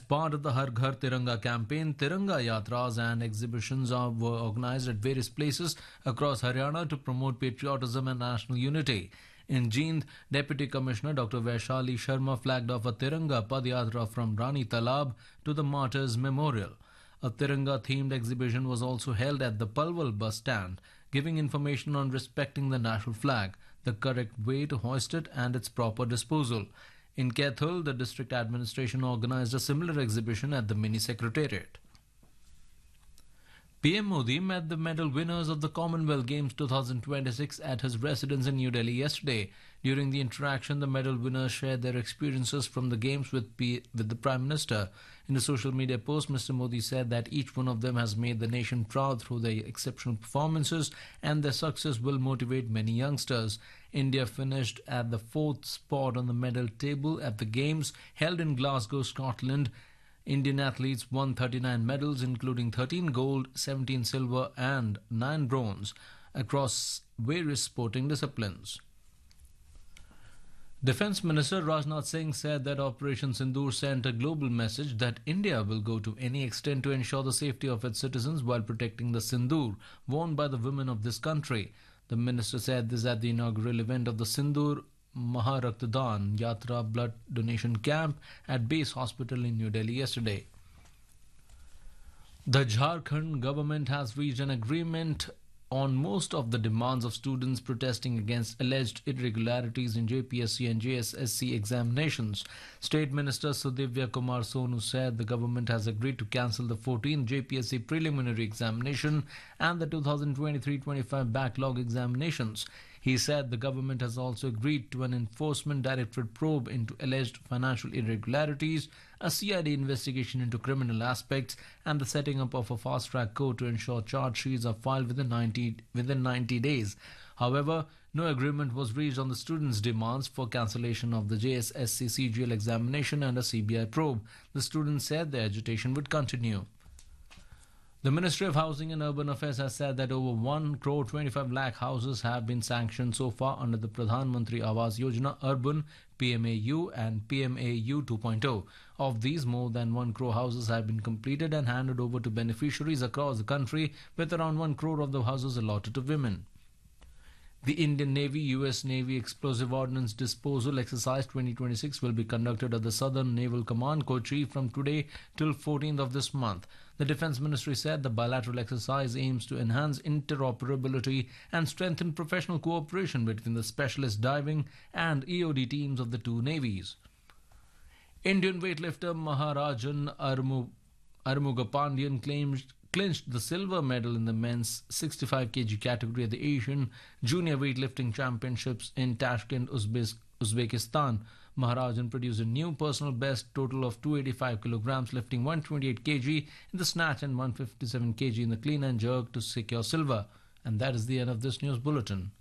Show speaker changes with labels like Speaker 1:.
Speaker 1: part of the Har Ghar Tiranga campaign, Tiranga Yatras and exhibitions were organized at various places across Haryana to promote patriotism and national unity. In Jind, Deputy Commissioner Dr. Vaishali Sharma flagged off a Tiranga Padyatra from Rani Talab to the Martyrs Memorial. A Tiranga-themed exhibition was also held at the Palwal bus stand, giving information on respecting the national flag, the correct way to hoist it and its proper disposal. In Kaithal, the district administration organized a similar exhibition at the mini secretariat. PM Modi met the medal winners of the Commonwealth Games 2026 at his residence in New Delhi yesterday. During the interaction, the medal winners shared their experiences from the Games with the Prime Minister. In a social media post, Mr. Modi said that each one of them has made the nation proud through their exceptional performances and their success will motivate many youngsters. India finished at the 4th spot on the medal table at the Games held in Glasgow, Scotland. Indian athletes won 39 medals, including 13 gold, 17 silver, and 9 bronze across various sporting disciplines. Defence Minister Rajnath Singh said that Operation Sindoor sent a global message that India will go to any extent to ensure the safety of its citizens while protecting the Sindoor worn by the women of this country. The minister said this at the inaugural event of the Sindoor Maharaktadaan Yatra blood donation camp at Base Hospital in New Delhi yesterday. The Jharkhand government has reached an agreement on most of the demands of students protesting against alleged irregularities in JPSC and JSSC examinations. State Minister Sudivya Kumar Sonu said the government has agreed to cancel the 14th JPSC preliminary examination and the 2023-25 backlog examinations. He said the government has also agreed to an enforcement directorate probe into alleged financial irregularities, a CID investigation into criminal aspects, and the setting up of a fast-track court to ensure charge sheets are filed within 90 days. However, no agreement was reached on the students' demands for cancellation of the JSSC CGL examination and a CBI probe. The students said their agitation would continue. The Ministry of Housing and Urban Affairs has said that over 1 crore 25 lakh houses have been sanctioned so far under the Pradhan Mantri Awas Yojana Urban, PMAU and PMAU 2.0. Of these, more than 1 crore houses have been completed and handed over to beneficiaries across the country, with around 1 crore of the houses allotted to women. The Indian Navy US Navy Explosive Ordnance Disposal Exercise 2026 will be conducted at the Southern Naval Command, Kochi, from today till 14th of this month. The Defence Ministry said the bilateral exercise aims to enhance interoperability and strengthen professional cooperation between the specialist diving and EOD teams of the two navies. Indian weightlifter Maharajan Armugapandian clinched the silver medal in the men's 65 kg category at the Asian Junior Weightlifting Championships in Tashkent, Uzbekistan. Maharajan produced a new personal best total of 285 kilograms, lifting 128 kg in the snatch and 157 kg in the clean and jerk to secure silver. And that is the end of this news bulletin.